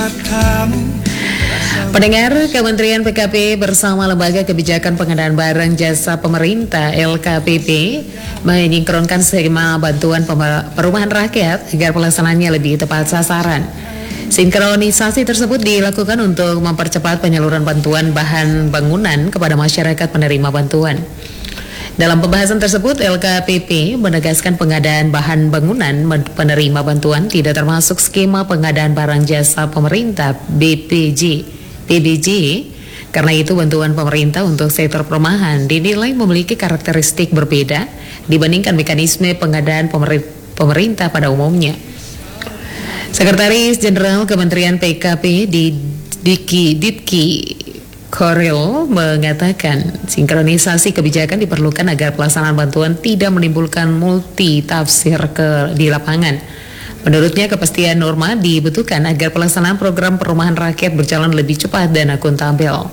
Pendengar, Kementerian PKP bersama Lembaga Kebijakan Pengadaan Barang Jasa Pemerintah LKPP menyinkronkan skema bantuan perumahan rakyat agar pelaksanaannya lebih tepat sasaran. Sinkronisasi tersebut dilakukan untuk mempercepat penyaluran bantuan bahan bangunan kepada masyarakat penerima bantuan. Dalam pembahasan tersebut, LKPP menegaskan pengadaan bahan bangunan penerima bantuan tidak termasuk skema pengadaan barang jasa pemerintah BPJ. Karena itu bantuan pemerintah untuk sektor perumahan dinilai memiliki karakteristik berbeda dibandingkan mekanisme pengadaan pemerintah pada umumnya. Sekretaris Jenderal Kementerian PKP Ditki Koril mengatakan sinkronisasi kebijakan diperlukan agar pelaksanaan bantuan tidak menimbulkan multi tafsir di lapangan. Menurutnya kepastian norma dibutuhkan agar pelaksanaan program perumahan rakyat berjalan lebih cepat dan akuntabel.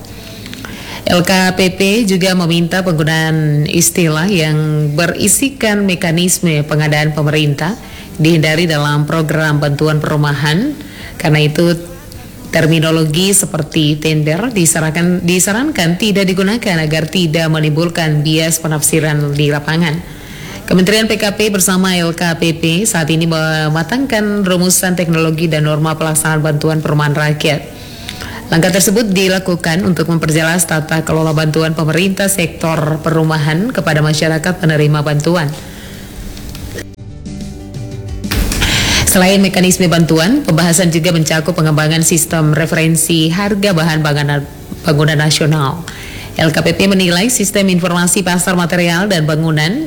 LKPP juga meminta penggunaan istilah yang berisikan mekanisme pengadaan pemerintah dihindari dalam program bantuan perumahan. Karena itu terminologi seperti tender disarankan tidak digunakan agar tidak menimbulkan bias penafsiran di lapangan. Kementerian PKP bersama LKPP saat ini mematangkan rumusan teknologi dan norma pelaksanaan bantuan perumahan rakyat. Langkah tersebut dilakukan untuk memperjelas tata kelola bantuan pemerintah sektor perumahan kepada masyarakat penerima bantuan. Selain mekanisme bantuan, pembahasan juga mencakup pengembangan sistem referensi harga bahan bangunan nasional. LKPP menilai sistem informasi pasar material dan bangunan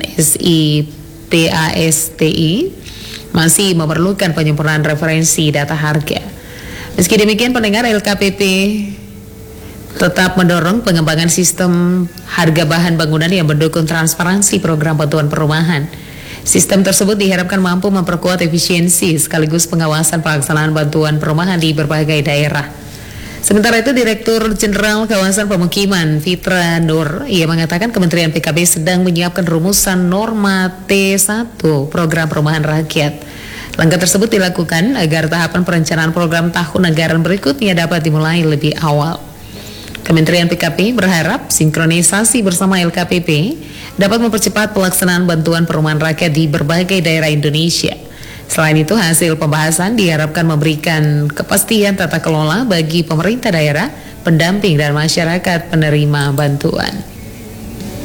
SIPASTI masih memerlukan penyempurnaan referensi data harga. Meski demikian, pendengar, LKPP tetap mendorong pengembangan sistem harga bahan bangunan yang mendukung transparansi program bantuan perumahan. Sistem tersebut diharapkan mampu memperkuat efisiensi sekaligus pengawasan pelaksanaan bantuan perumahan di berbagai daerah. Sementara itu, Direktur Jenderal Kawasan Pemukiman Fitra Nur, ia mengatakan Kementerian PKP sedang menyiapkan rumusan norma T1 program perumahan rakyat. Langkah tersebut dilakukan agar tahapan perencanaan program tahun anggaran berikutnya dapat dimulai lebih awal. Kementerian PKP berharap sinkronisasi bersama LKPP dapat mempercepat pelaksanaan bantuan perumahan rakyat di berbagai daerah Indonesia. Selain itu, hasil pembahasan diharapkan memberikan kepastian tata kelola bagi pemerintah daerah, pendamping, dan masyarakat penerima bantuan.